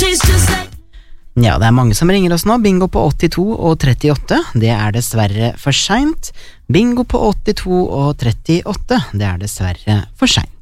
Ja, det mange som ringer oss nå. Bingo på 82 og 38. Det dessverre for sent. Bingo på 82 og 38. Det dessverre for sent.